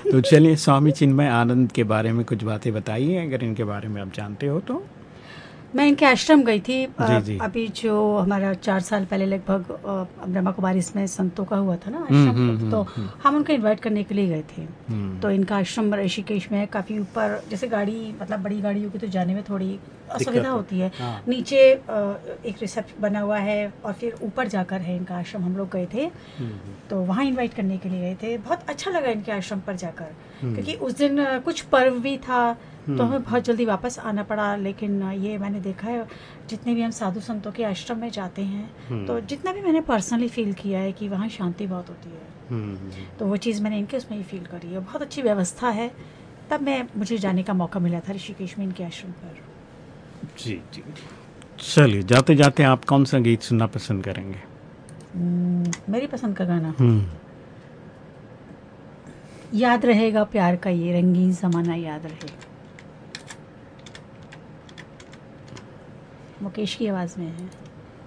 तो चलिए, स्वामी चिन्मय आनंद के बारे में कुछ बातें बताइए, अगर इनके बारे में आप जानते हो तो। मैं इनके आश्रम गई थी जी जी। अभी जो हमारा 4 साल पहले लगभग ब्रह्मा कुमारी में संतों का हुआ था ना आश्रम, तो हम उनको इनवाइट करने के लिए गए थे। तो इनका आश्रम ऋषिकेश में है, काफ़ी ऊपर, जैसे गाड़ी मतलब बड़ी गाड़ियों की तो जाने में थोड़ी असुविधा होती है। हाँ। नीचे एक रिसेप्शन बना हुआ है और फिर ऊपर जाकर है इनका आश्रम, हम लोग गए थे। तो वहाँ इनवाइट करने के लिए गए थे। बहुत अच्छा लगा इनके आश्रम पर जाकर, क्योंकि उस दिन कुछ पर्व भी था, तो हमें बहुत जल्दी वापस आना पड़ा। लेकिन ये मैंने देखा है, जितने भी हम साधु संतों के आश्रम में जाते हैं, तो जितना भी मैंने पर्सनली फील किया है कि वहाँ शांति बहुत होती है। तो वो चीज़ मैंने इनके उसमें ही फील करी है। बहुत अच्छी व्यवस्था है। तब मुझे जाने का मौका मिला था ऋषिकेश में इनके आश्रम पर। जी जी। चलिए, जाते जाते आप कौन सा गीत सुनना पसंद करेंगे? मेरी पसंद का गाना याद रहेगा प्यार का ये रंगीन ज़माना याद रहे, मुकेश की आवाज़ में है।